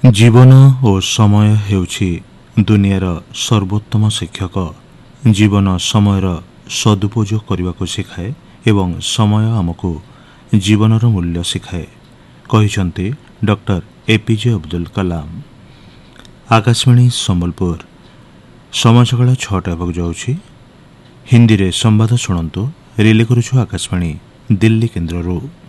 जीवन और समय हेउछि दुनियार सर्वोत्तम शिक्षक। जीवन समयर सदुपयोग करने को शिखाए एवं समय आमको जीवनर मूल्य शिखाए कहिसंती डॉक्टर एपीजे अब्दुल कलाम। आकाशवाणी संबलपुर समय सकाळ 6टा हेबाक जाउछि। हिंदी रे संवाद शुणंतु। रिले करूछु आकाशवाणी दिल्ली केन्द्ररू।